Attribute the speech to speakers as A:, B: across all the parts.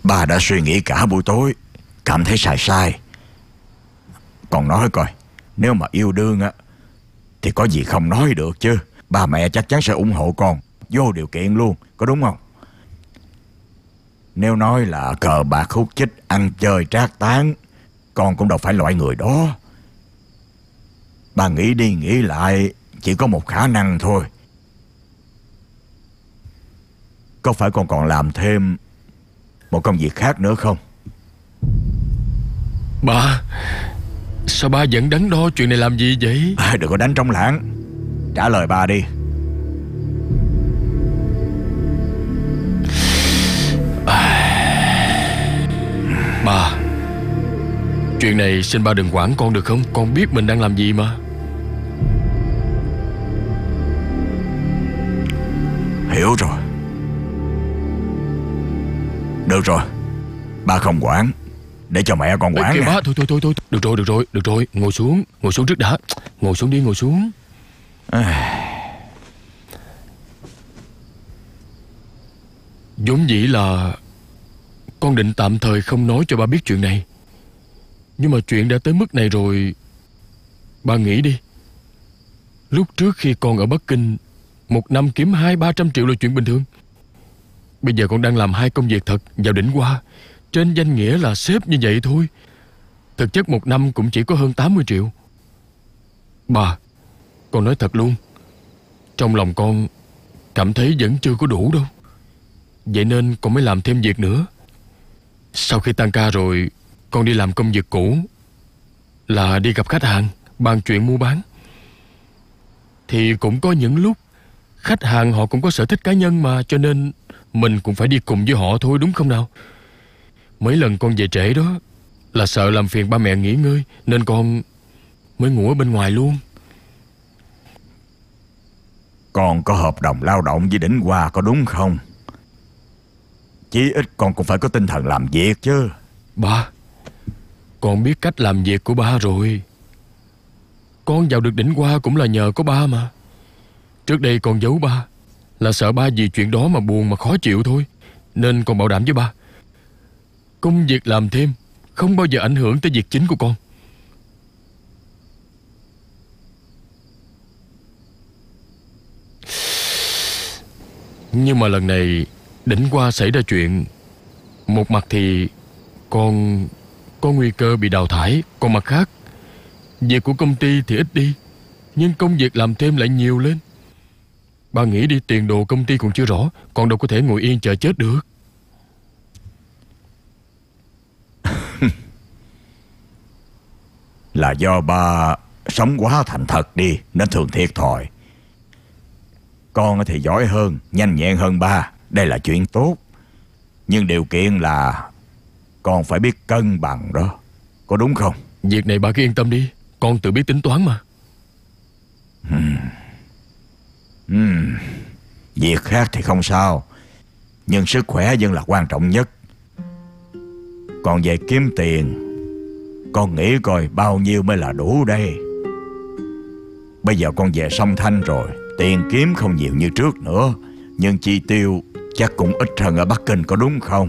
A: Ba đã suy nghĩ cả buổi tối, cảm thấy sai sai. Còn nói coi, nếu mà yêu đương á thì có gì không nói được chứ. Ba mẹ chắc chắn sẽ ủng hộ con vô điều kiện luôn, có đúng không? Nếu nói là cờ bạc hút chích, ăn chơi trác tán, con cũng đâu phải loại người đó. Ba nghĩ đi nghĩ lại, chỉ có một khả năng thôi. Có phải con còn làm thêm một công việc khác nữa không?
B: Ba, sao ba vẫn đắn đo chuyện này làm gì vậy?
A: Đừng có đánh trống lãng, trả lời ba đi.
B: Ba, chuyện này xin ba đừng quản con được không? Con biết mình đang làm gì mà.
A: Hiểu rồi. Được rồi, ba không quản, để cho mẹ con quản
B: kìa
A: nè.
B: ba, thôi. Được rồi, ngồi xuống trước đã. Ngồi xuống đi, ngồi xuống. Vốn dĩ là con định tạm thời không nói cho ba biết chuyện này, nhưng mà chuyện đã tới mức này rồi. Ba nghĩ đi, lúc trước khi con ở Bắc Kinh, một năm kiếm 200-300 triệu là chuyện bình thường. Bây giờ con đang làm 2 công việc thật vào đỉnh hoa, trên danh nghĩa là sếp như vậy thôi. Thực chất một năm cũng chỉ có hơn 80 triệu. Ba, con nói thật luôn, trong lòng con cảm thấy vẫn chưa có đủ đâu. Vậy nên con mới làm thêm việc nữa. Sau khi tan ca rồi, con đi làm công việc cũ, là đi gặp khách hàng, bàn chuyện mua bán. Thì cũng có những lúc khách hàng họ cũng có sở thích cá nhân mà, cho nên mình cũng phải đi cùng với họ thôi, đúng không nào? Mấy lần con về trễ đó là sợ làm phiền ba mẹ nghỉ ngơi, nên con mới ngủ ở bên ngoài luôn.
A: Con có hợp đồng lao động với đỉnh hoa có đúng không? Chí ít con cũng phải có tinh thần làm việc chứ.
B: Ba, con biết cách làm việc của ba rồi. Con vào được đỉnh hoa cũng là nhờ có ba mà. Trước đây con giấu ba là sợ ba vì chuyện đó mà buồn mà khó chịu thôi. Nên con bảo đảm với ba, công việc làm thêm không bao giờ ảnh hưởng tới việc chính của con. Nhưng mà lần này đỉnh hoa xảy ra chuyện. Một mặt thì con có nguy cơ bị đào thải, còn mặt khác, việc của công ty thì ít đi, nhưng công việc làm thêm lại nhiều lên. Ba nghĩ đi, tiền đồ công ty còn chưa rõ, con đâu có thể ngồi yên chờ chết được.
A: Là do ba sống quá thành thật đi, nên thường thiệt thòi. Con thì giỏi hơn, nhanh nhẹn hơn ba, đây là chuyện tốt. Nhưng điều kiện là con phải biết cân bằng đó, có đúng không?
B: Việc này ba cứ yên tâm đi, con tự biết tính toán mà.
A: Việc khác thì không sao, nhưng sức khỏe vẫn là quan trọng nhất. Còn về kiếm tiền, con nghĩ coi bao nhiêu mới là đủ đây. Bây giờ con về Song Thanh rồi, tiền kiếm không nhiều như trước nữa, nhưng chi tiêu chắc cũng ít hơn ở Bắc Kinh, có đúng không?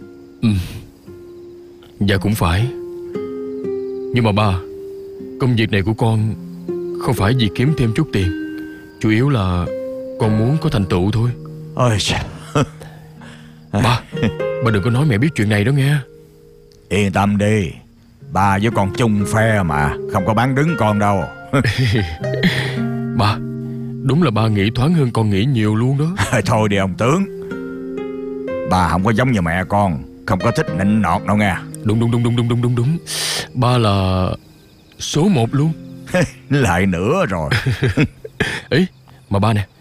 B: Dạ cũng phải. Nhưng mà ba, công việc này của con không phải vì kiếm thêm chút tiền, chủ yếu là con muốn có thành tựu thôi.
A: Ôi chà.
B: Ba đừng có nói mẹ biết chuyện này đó nghe.
A: Yên tâm đi, ba với con chung phe mà, không có bán đứng con đâu.
B: Ba, đúng là ba nghĩ thoáng hơn con nghĩ nhiều luôn đó.
A: Thôi đi ông tướng, ba không có giống như mẹ con, không có thích nịnh nọt đâu nghe.
B: Đúng. Ba là số 1 luôn.
A: Lại nữa rồi.
B: Ý, mà ba nè,